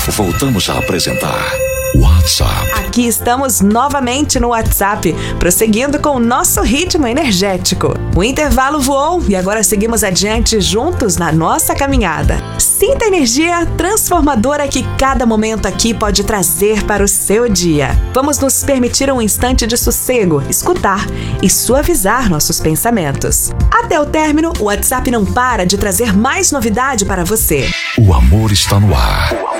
Voltamos a apresentar WhatsApp. Aqui estamos novamente no WhatsApp, prosseguindo com o nosso ritmo energético. O intervalo voou e agora seguimos adiante juntos na nossa caminhada. Sinta a energia transformadora que cada momento aqui pode trazer para o seu dia. Vamos nos permitir um instante de sossego, escutar e suavizar nossos pensamentos. Até o término, o WhatsApp não para de trazer mais novidade para você. O amor está no ar.